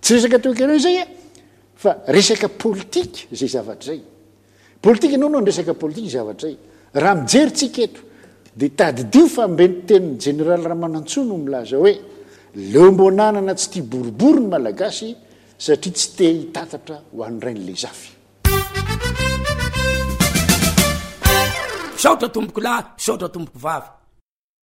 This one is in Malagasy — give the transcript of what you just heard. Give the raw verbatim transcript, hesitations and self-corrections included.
tsy resaka toekareo zay a fa resaka politika zay zavatra zay politika anao no ny resaka politika zavatra zay raha mijerytsika eto de tadidio fa mbeny tenin'ny generaly Ramanantsoa no milaza hoe leo mbonanana tsy tia boribory ny malagasy satria tsy te hitatatra ho an'irain'le zafy saotra tomboko lahy saotra tomboko vavy